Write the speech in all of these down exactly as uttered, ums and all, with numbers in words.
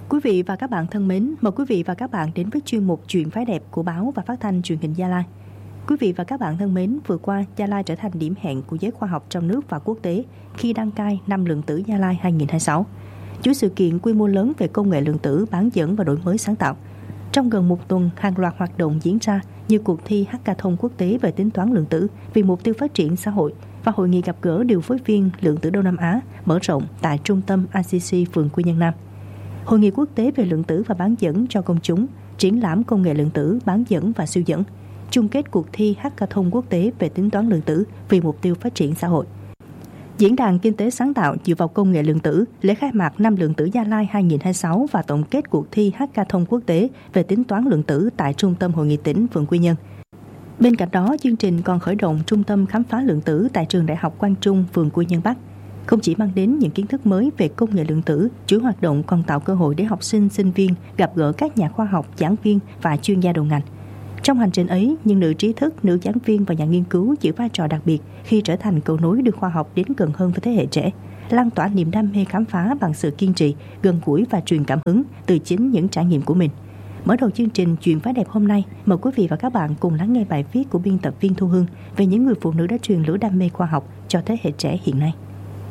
Quý vị và các bạn thân mến, mời quý vị và các bạn đến với chuyên mục Chuyện phái đẹp của báo và phát thanh truyền hình Gia Lai. Quý vị và các bạn thân mến, vừa qua Gia Lai trở thành điểm hẹn của giới khoa học trong nước và quốc tế khi đăng cai năm lượng tử Gia Lai hai không hai sáu. Chuỗi sự kiện quy mô lớn về công nghệ lượng tử, bán dẫn và đổi mới sáng tạo. Trong gần một tuần, hàng loạt hoạt động diễn ra như cuộc thi hackathon quốc tế về tính toán lượng tử vì mục tiêu phát triển xã hội và hội nghị gặp gỡ điều phối viên lượng tử Đông Nam Á mở rộng tại trung tâm i xê xê phường Quy Nhơn Nam. Hội nghị quốc tế về lượng tử và bán dẫn cho công chúng, triển lãm công nghệ lượng tử, bán dẫn và siêu dẫn, chung kết cuộc thi hackathon quốc tế về tính toán lượng tử vì mục tiêu phát triển xã hội. Diễn đàn kinh tế sáng tạo dựa vào công nghệ lượng tử, lễ khai mạc năm lượng tử Gia Lai hai không hai sáu và tổng kết cuộc thi hackathon quốc tế về tính toán lượng tử tại trung tâm hội nghị tỉnh phường Quy Nhơn. Bên cạnh đó, chương trình còn khởi động trung tâm khám phá lượng tử tại trường Đại học Quang Trung, phường Quy Nhơn Bắc. Không chỉ mang đến những kiến thức mới về công nghệ lượng tử, chuỗi hoạt động còn tạo cơ hội để học sinh, sinh viên gặp gỡ các nhà khoa học, giảng viên và chuyên gia đầu ngành. Trong hành trình ấy, những nữ trí thức, nữ giảng viên và nhà nghiên cứu giữ vai trò đặc biệt khi trở thành cầu nối đưa khoa học đến gần hơn với thế hệ trẻ, lan tỏa niềm đam mê khám phá bằng sự kiên trì, gần gũi và truyền cảm hứng từ chính những trải nghiệm của mình. Mở đầu chương trình Chuyện phái đẹp hôm nay, mời quý vị và các bạn cùng lắng nghe bài viết của biên tập viên Thu Hương về những người phụ nữ đã truyền lửa đam mê khoa học cho thế hệ trẻ hiện nay.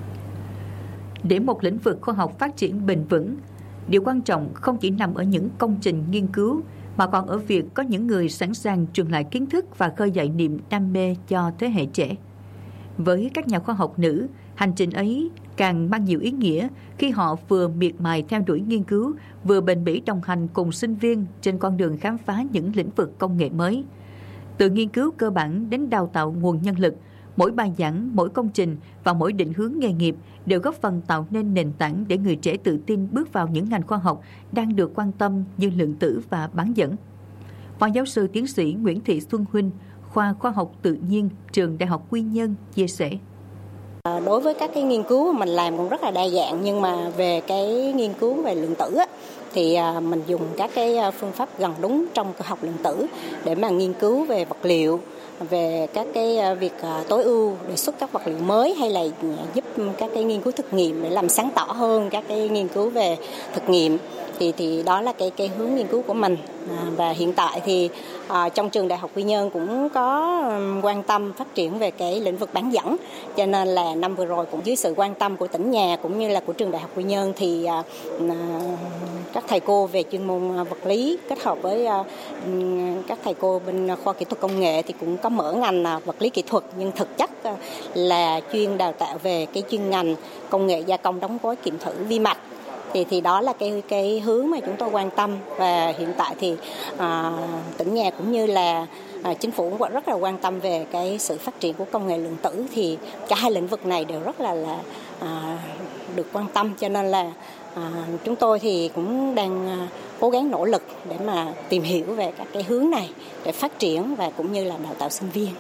Để một lĩnh vực khoa học phát triển bền vững, điều quan trọng không chỉ nằm ở những công trình nghiên cứu, mà còn ở việc có những người sẵn sàng truyền lại kiến thức và khơi dậy niềm đam mê cho thế hệ trẻ. Với các nhà khoa học nữ, hành trình ấy càng mang nhiều ý nghĩa khi họ vừa miệt mài theo đuổi nghiên cứu, vừa bền bỉ đồng hành cùng sinh viên trên con đường khám phá những lĩnh vực công nghệ mới. Từ nghiên cứu cơ bản đến đào tạo nguồn nhân lực, mỗi bài giảng, mỗi công trình và mỗi định hướng nghề nghiệp đều góp phần tạo nên nền tảng để người trẻ tự tin bước vào những ngành khoa học đang được quan tâm như lượng tử và bán dẫn. Phó giáo sư tiến sĩ Nguyễn Thị Xuân Huynh, khoa khoa học tự nhiên, trường Đại học Quy Nhơn chia sẻ. Đối với các cái nghiên cứu mình làm cũng rất là đa dạng, nhưng mà về cái nghiên cứu về lượng tử á, thì mình dùng các cái phương pháp gần đúng trong cơ học lượng tử để mà nghiên cứu về vật liệu, về các cái việc tối ưu đề xuất các vật liệu mới, hay là giúp các cái nghiên cứu thực nghiệm để làm sáng tỏ hơn các cái nghiên cứu về thực nghiệm. Thì thì đó là cái cái hướng nghiên cứu của mình. À, và hiện tại thì à, trong trường Đại học Quy Nhơn cũng có um, quan tâm phát triển về cái lĩnh vực bán dẫn, cho nên là năm vừa rồi cũng dưới sự quan tâm của tỉnh nhà cũng như là của trường Đại học Quy Nhơn thì à, à, các thầy cô về chuyên môn vật lý kết hợp với à, các thầy cô bên khoa kỹ thuật công nghệ thì cũng có mở ngành à, vật lý kỹ thuật, nhưng thực chất à, là chuyên đào tạo về cái chuyên ngành công nghệ gia công đóng gói kiểm thử vi mạch. Thì, thì đó là cái, cái hướng mà chúng tôi quan tâm, và hiện tại thì à, tỉnh nhà cũng như là à, chính phủ cũng rất là quan tâm về cái sự phát triển của công nghệ lượng tử, thì cả hai lĩnh vực này đều rất là, là à, được quan tâm, cho nên là à, chúng tôi thì cũng đang à, cố gắng nỗ lực để mà tìm hiểu về các cái hướng này để phát triển và cũng như là đào tạo sinh viên.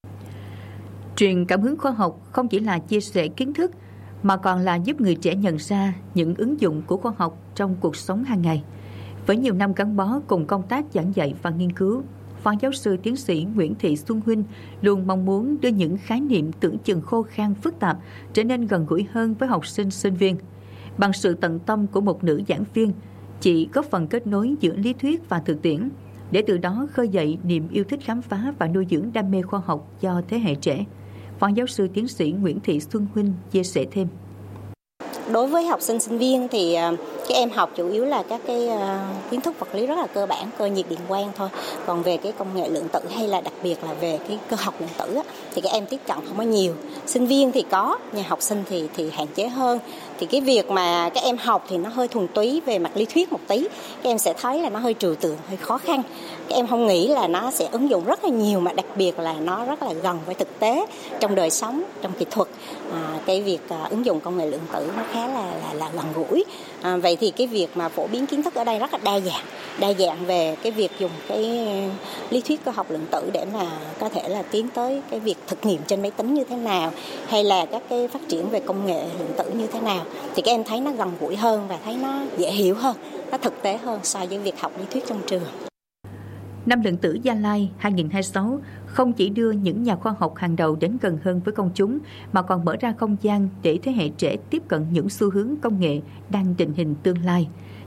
Truyền cảm hứng khoa học không chỉ là chia sẻ kiến thức, mà còn là giúp người trẻ nhận ra những ứng dụng của khoa học trong cuộc sống hàng ngày. Với nhiều năm gắn bó cùng công tác giảng dạy và nghiên cứu, Phó giáo sư tiến sĩ Nguyễn Thị Xuân Huynh luôn mong muốn đưa những khái niệm tưởng chừng khô khan phức tạp trở nên gần gũi hơn với học sinh sinh viên. Bằng sự tận tâm của một nữ giảng viên, chị góp phần kết nối giữa lý thuyết và thực tiễn, để từ đó khơi dậy niềm yêu thích khám phá và nuôi dưỡng đam mê khoa học cho thế hệ trẻ. Phó giáo sư tiến sĩ Nguyễn Thị Xuân Huynh chia sẻ thêm. Đối với học sinh sinh viên thì các em học chủ yếu là các cái uh, kiến thức vật lý rất là cơ bản, cơ nhiệt điện quang thôi. Còn về cái công nghệ lượng tử hay là đặc biệt là về cái cơ học lượng tử á, thì các em tiếp cận không có nhiều. Sinh viên thì có, nhưng học sinh thì thì hạn chế hơn. Thì cái việc mà các em học thì nó hơi thuần túy về mặt lý thuyết một tí, các em sẽ thấy là nó hơi trừu tượng, hơi khó khăn. Các em không nghĩ là nó sẽ ứng dụng rất là nhiều, mà đặc biệt là nó rất là gần với thực tế trong đời sống, trong kỹ thuật. À, cái việc à, ứng dụng công nghệ lượng tử nó khá là là, là gần gũi. À, vậy thì cái việc mà phổ biến kiến thức ở đây rất là đa dạng, đa dạng về cái việc dùng cái lý thuyết cơ học lượng tử để mà có thể là tiến tới cái việc thực nghiệm trên máy tính như thế nào, hay là các cái phát triển về công nghệ lượng tử như thế nào, thì các em thấy nó gần gũi hơn và thấy nó dễ hiểu hơn, nó thực tế hơn so với việc học lý thuyết trong trường. Năm lượng tử Gia Lai hai không hai sáu không chỉ đưa những nhà khoa học hàng đầu đến gần hơn với công chúng, mà còn mở ra không gian để thế hệ trẻ tiếp cận những xu hướng công nghệ đang định hình tương lai.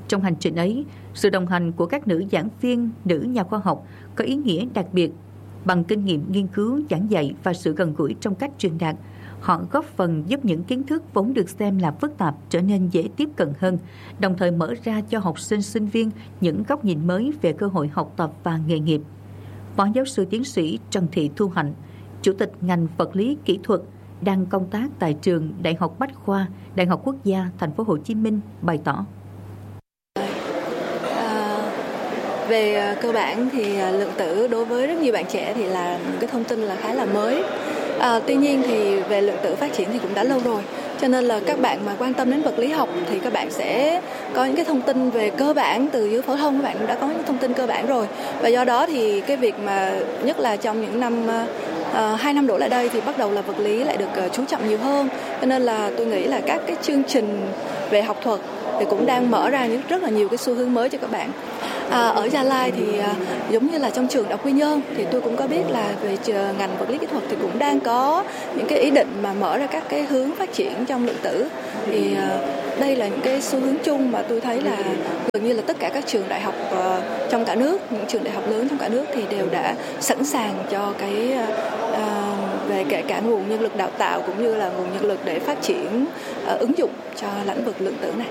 Trong hành trình ấy, sự đồng hành của các nữ giảng viên, nữ nhà khoa học có ý nghĩa đặc biệt. Bằng kinh nghiệm nghiên cứu, giảng dạy và sự gần gũi trong cách truyền đạt, họ góp phần giúp những kiến thức vốn được xem là phức tạp trở nên dễ tiếp cận hơn, đồng thời mở ra cho học sinh, sinh viên những góc nhìn mới về cơ hội học tập và nghề nghiệp. Phó giáo sư tiến sĩ Trần Thị Thu Hạnh, Chủ tịch ngành vật lý kỹ thuật, đang công tác tại trường Đại học Bách khoa, Đại học Quốc gia Thành phố Hồ Chí Minh bày tỏ. Về cơ bản thì lượng tử đối với rất nhiều bạn trẻ thì là một cái thông tin là khá là mới. À, tuy nhiên thì về lượng tử phát triển thì cũng đã lâu rồi, cho nên là các bạn mà quan tâm đến vật lý học thì các bạn sẽ có những cái thông tin về cơ bản từ dưới phổ thông, các bạn cũng đã có những thông tin cơ bản rồi. Và do đó thì cái việc mà nhất là trong những năm uh, hai năm đổ lại đây thì bắt đầu là vật lý lại được uh, chú trọng nhiều hơn, cho nên là tôi nghĩ là các cái chương trình về học thuật thì cũng đang mở ra những rất là nhiều cái xu hướng mới cho các bạn. À, ở Gia Lai thì à, giống như là trong trường Đại học Quy Nhơn thì tôi cũng có biết là về ngành vật lý kỹ thuật thì cũng đang có những cái ý định mà mở ra các cái hướng phát triển trong lượng tử. Thì à, đây là những cái xu hướng chung mà tôi thấy là gần như là tất cả các trường đại học uh, trong cả nước, những trường đại học lớn trong cả nước thì đều đã sẵn sàng cho cái uh, về kể cả nguồn nhân lực đào tạo cũng như là nguồn nhân lực để phát triển uh, ứng dụng cho lĩnh vực lượng tử này.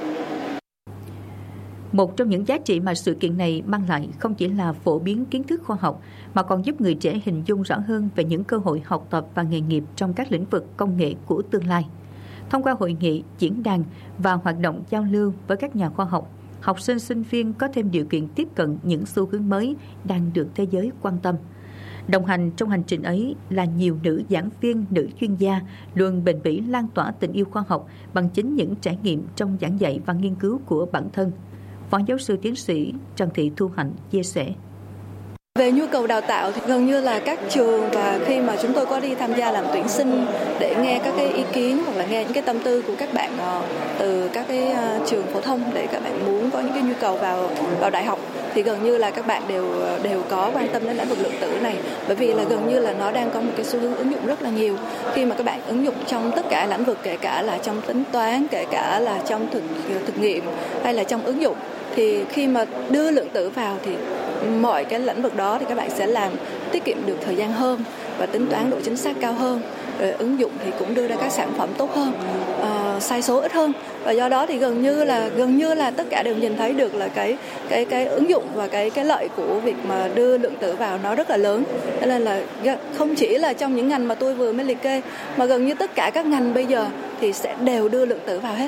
Một trong những giá trị mà sự kiện này mang lại không chỉ là phổ biến kiến thức khoa học mà còn giúp người trẻ hình dung rõ hơn về những cơ hội học tập và nghề nghiệp trong các lĩnh vực công nghệ của tương lai. Thông qua hội nghị, diễn đàn và hoạt động giao lưu với các nhà khoa học, học sinh, sinh viên có thêm điều kiện tiếp cận những xu hướng mới đang được thế giới quan tâm. Đồng hành trong hành trình ấy là nhiều nữ giảng viên, nữ chuyên gia luôn bền bỉ lan tỏa tình yêu khoa học bằng chính những trải nghiệm trong giảng dạy và nghiên cứu của bản thân. Phó giáo sư tiến sĩ Trần Thị Thu Hạnh chia sẻ. Về nhu cầu đào tạo thì gần như là các trường, và khi mà chúng tôi có đi tham gia làm tuyển sinh để nghe các cái ý kiến hoặc là nghe những cái tâm tư của các bạn từ các cái trường phổ thông để các bạn muốn có những cái nhu cầu vào vào đại học, thì gần như là các bạn đều đều có quan tâm đến lĩnh vực lượng tử này, bởi vì là gần như là nó đang có một cái xu hướng ứng dụng rất là nhiều. Khi mà các bạn ứng dụng trong tất cả lĩnh vực, kể cả là trong tính toán, kể cả là trong thực thực nghiệm hay là trong ứng dụng, thì khi mà đưa lượng tử vào thì mọi cái lĩnh vực đó thì các bạn sẽ làm tiết kiệm được thời gian hơn và tính toán độ chính xác cao hơn. Rồi ứng dụng thì cũng đưa ra các sản phẩm tốt hơn, uh, sai số ít hơn, và do đó thì gần như là gần như là tất cả đều nhìn thấy được là cái cái cái ứng dụng và cái cái lợi của việc mà đưa lượng tử vào nó rất là lớn. Cho nên là không chỉ là trong những ngành mà tôi vừa mới liệt kê, mà gần như tất cả các ngành bây giờ thì sẽ đều đưa lượng tử vào hết.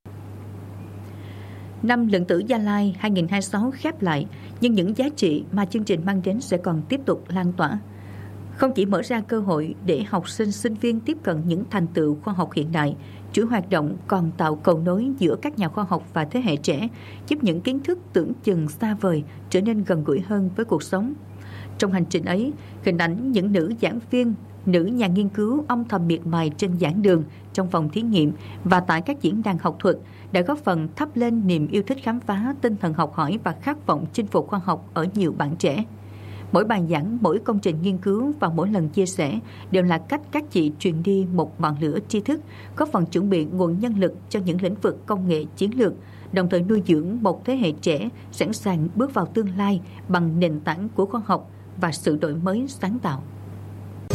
Năm Lượng tử Gia Lai hai không hai sáu khép lại, nhưng những giá trị mà chương trình mang đến sẽ còn tiếp tục lan tỏa. Không chỉ mở ra cơ hội để học sinh, sinh viên tiếp cận những thành tựu khoa học hiện đại, chuỗi hoạt động còn tạo cầu nối giữa các nhà khoa học và thế hệ trẻ, giúp những kiến thức tưởng chừng xa vời trở nên gần gũi hơn với cuộc sống. Trong hành trình ấy, hình ảnh những nữ giảng viên, nữ nhà nghiên cứu âm thầm miệt mài trên giảng đường, trong phòng thí nghiệm và tại các diễn đàn học thuật đã góp phần thắp lên niềm yêu thích khám phá, tinh thần học hỏi và khát vọng chinh phục khoa học ở nhiều bạn trẻ. Mỗi bài giảng, mỗi công trình nghiên cứu và mỗi lần chia sẻ đều là cách các chị truyền đi một ngọn lửa tri thức, góp phần chuẩn bị nguồn nhân lực cho những lĩnh vực công nghệ chiến lược, đồng thời nuôi dưỡng một thế hệ trẻ sẵn sàng bước vào tương lai bằng nền tảng của khoa học và sự đổi mới sáng tạo.